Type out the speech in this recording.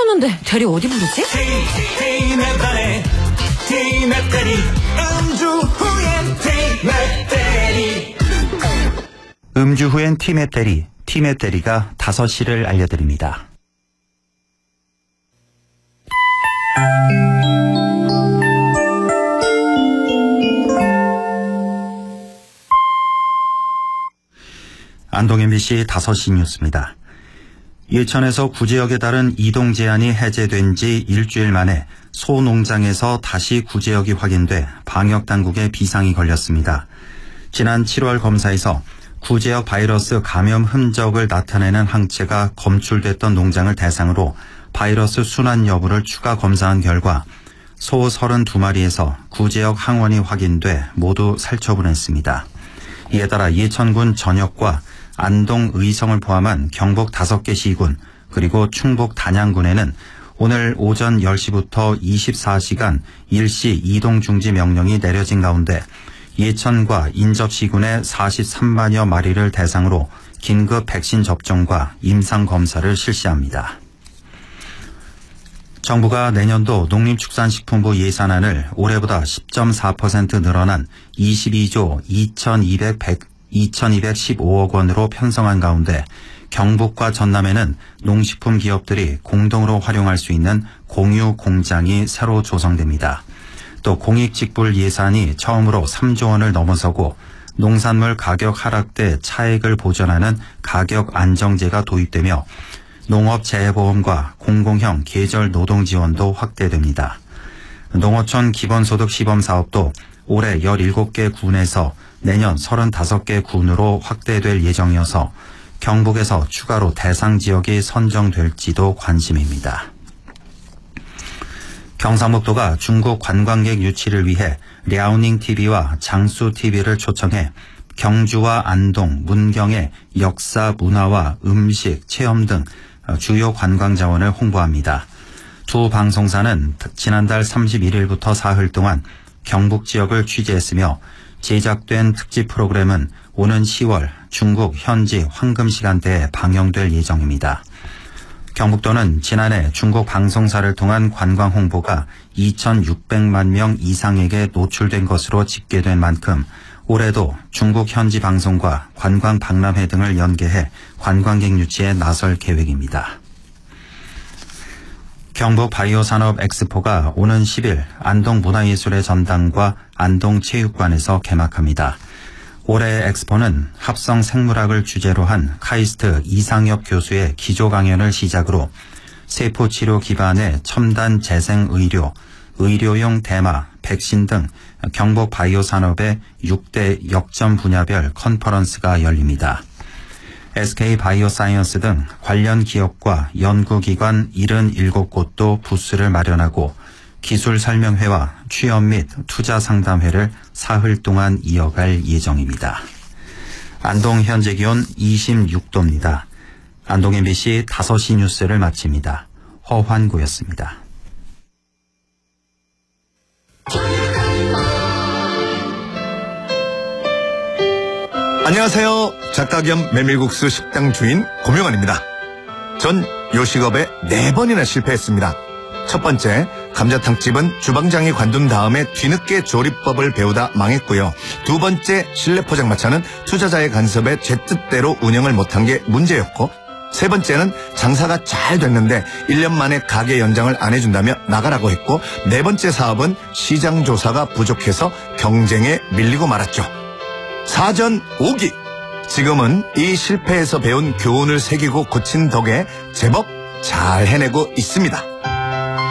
부르는데 대리 어디 부르지? 티맵 대리 음주 후엔 티맵 대리. 음주 후엔 티맵 대리, 티맵 대리가 5시를 알려드립니다. 안동 MBC 5시 뉴스입니다. 예천에서 구제역에 따른 이동 제한이 해제된 지 일주일 만에 소 농장에서 다시 구제역이 확인돼 방역당국에 비상이 걸렸습니다. 지난 7월 검사에서 구제역 바이러스 감염 흔적을 나타내는 항체가 검출됐던 농장을 대상으로 바이러스 순환 여부를 추가 검사한 결과 소 32마리에서 구제역 항원이 확인돼 모두 살처분했습니다. 이에 따라 예천군 전역과 안동 의성을 포함한 경북 5개 시군 그리고 충북 단양군에는 오늘 오전 10시부터 24시간 일시 이동 중지 명령이 내려진 가운데 예천과 인접시군의 43만여 마리를 대상으로 긴급 백신 접종과 임상검사를 실시합니다. 정부가 내년도 농림축산식품부 예산안을 올해보다 10.4% 늘어난 22조 2215억 원으로 편성한 가운데 경북과 전남에는 농식품 기업들이 공동으로 활용할 수 있는 공유 공장이 새로 조성됩니다. 또 공익직불 예산이 처음으로 3조 원을 넘어서고 농산물 가격 하락대 차액을 보전하는 가격 안정제가 도입되며 농업재해보험과 공공형 계절 노동 지원도 확대됩니다. 농어촌 기본소득 시범사업도 올해 17개 군에서 내년 35개 군으로 확대될 예정이어서 경북에서 추가로 대상 지역이 선정될지도 관심입니다. 경상북도가 중국 관광객 유치를 위해 랴오닝 TV와 장수 TV를 초청해 경주와 안동, 문경의 역사, 문화와 음식, 체험 등 주요 관광 자원을 홍보합니다. 두 방송사는 지난달 31일부터 사흘 동안 경북 지역을 취재했으며 제작된 특집 프로그램은 오는 10월 중국 현지 황금 시간대에 방영될 예정입니다. 경북도는 지난해 중국 방송사를 통한 관광 홍보가 2,600만 명 이상에게 노출된 것으로 집계된 만큼 올해도 중국 현지 방송과 관광 박람회 등을 연계해 관광객 유치에 나설 계획입니다. 경북 바이오산업 엑스포가 오는 10일 안동 문화예술의 전당과 안동 체육관에서 개막합니다. 올해 엑스포는 합성 생물학을 주제로 한 카이스트 이상엽 교수의 기조 강연을 시작으로 세포치료 기반의 첨단 재생의료, 의료용 대마, 백신 등 경북 바이오 산업의 6대 역점 분야별 컨퍼런스가 열립니다. SK 바이오사이언스 등 관련 기업과 연구기관 77곳도 부스를 마련하고 기술 설명회와 취업 및 투자 상담회를 사흘 동안 이어갈 예정입니다. 안동 현재 기온 26도입니다. 안동 MBC 5시 뉴스를 마칩니다. 허환구였습니다. 안녕하세요. 작가 겸 메밀국수 식당 주인 고명환입니다. 전 요식업에 4번이나 실패했습니다. 첫 번째, 감자탕집은 주방장이 관둔 다음에 뒤늦게 조리법을 배우다 망했고요. 두 번째, 실내 포장마차는 투자자의 간섭에 제 뜻대로 운영을 못한 게 문제였고, 세 번째는 장사가 잘 됐는데 1년 만에 가게 연장을 안 해준다며 나가라고 했고, 네 번째 사업은 시장 조사가 부족해서 경쟁에 밀리고 말았죠. 사전 5기. 지금은 이 실패에서 배운 교훈을 새기고 고친 덕에 제법 잘 해내고 있습니다.